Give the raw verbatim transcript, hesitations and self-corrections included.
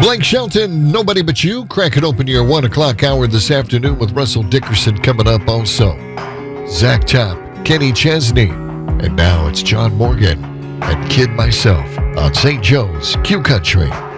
Blake Shelton, Nobody But You, cracking open your one o'clock hour this afternoon with Russell Dickerson coming up also. Zach Top, Kenny Chesney, and now it's John Morgan and Kid Myself on Saint Joe's Q Country.